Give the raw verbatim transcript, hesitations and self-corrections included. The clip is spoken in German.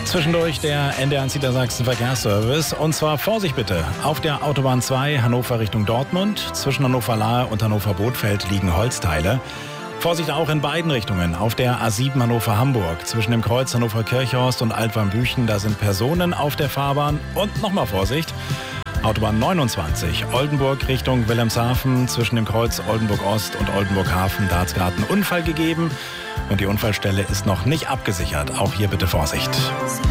Zwischendurch der N D R eins Niedersachsen Verkehrsservice. Und zwar Vorsicht bitte. Auf der Autobahn zwei Hannover Richtung Dortmund. Zwischen Hannover-Lahe und Hannover-Bothfeld liegen Holzteile. Vorsicht auch in beiden Richtungen. Auf der A sieben Hannover-Hamburg. Zwischen dem Kreuz Hannover-Kirchhorst und Altwarmbüchen. Da sind Personen auf der Fahrbahn. Und nochmal Vorsicht. Autobahn neunundzwanzig, Oldenburg Richtung Wilhelmshaven, zwischen dem Kreuz Oldenburg-Ost und Oldenburg-Hafen, da hat es gerade einen Unfall gegeben und die Unfallstelle ist noch nicht abgesichert. Auch hier bitte Vorsicht.